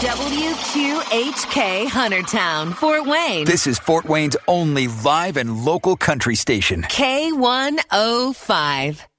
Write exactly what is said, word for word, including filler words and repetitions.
W Q H K Huntertown, Fort Wayne. This is Fort Wayne's only live and local country station. K one oh five.